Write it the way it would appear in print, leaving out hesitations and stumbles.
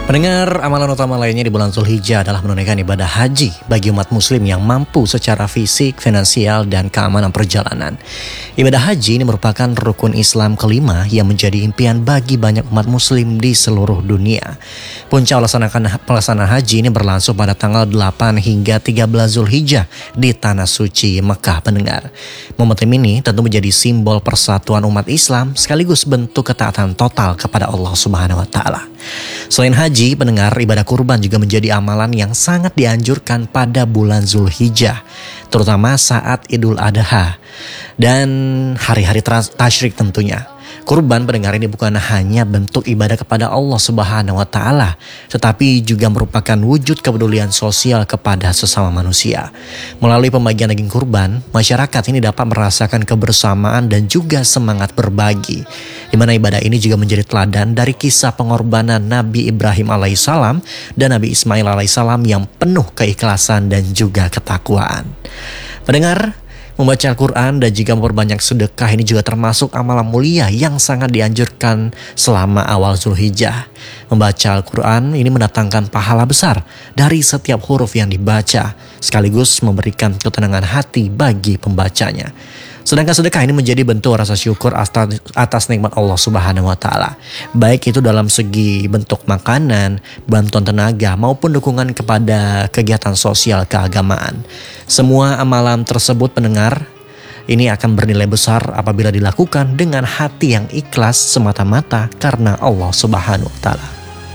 Pendengar, amalan utama lainnya di bulan Zulhijjah adalah menunaikan ibadah haji bagi umat muslim yang mampu secara fisik, finansial, dan keamanan perjalanan. Ibadah haji ini merupakan rukun Islam kelima yang menjadi impian bagi banyak umat muslim di seluruh dunia. Puncak pelaksanaan haji ini berlangsung pada tanggal 8 hingga 13 Zulhijjah di Tanah Suci Mekah, pendengar. Momentum ini tentu menjadi simbol persatuan umat Islam sekaligus bentuk ketaatan total kepada Allah Subhanahu wa Ta'ala. Selain haji, pendengar, ibadah kurban juga menjadi amalan yang sangat dianjurkan pada bulan Zulhijjah, terutama saat Idul Adha dan hari-hari tasyrik tentunya. Kurban, pendengar, ini bukan hanya bentuk ibadah kepada Allah Subhanahu wa Ta'ala, tetapi juga merupakan wujud kepedulian sosial kepada sesama manusia. Melalui pembagian daging kurban, masyarakat ini dapat merasakan kebersamaan dan juga semangat berbagi, di mana ibadah ini juga menjadi teladan dari kisah pengorbanan Nabi Ibrahim alaihissalam dan Nabi Ismail alaihissalam yang penuh keikhlasan dan juga ketakwaan. Pendengar, membaca Al-Quran dan juga memperbanyak sedekah ini juga termasuk amalan mulia yang sangat dianjurkan selama awal Zulhijjah. Membaca Al-Quran ini mendatangkan pahala besar dari setiap huruf yang dibaca, sekaligus memberikan ketenangan hati bagi pembacanya. Sedangkan sedekah ini menjadi bentuk rasa syukur atas nikmat Allah Subhanahu wa Ta'ala, baik itu dalam segi bentuk makanan, bantuan tenaga, maupun dukungan kepada kegiatan sosial keagamaan. Semua amalan tersebut, pendengar, ini akan bernilai besar apabila dilakukan dengan hati yang ikhlas semata-mata karena Allah Subhanahu wa Ta'ala.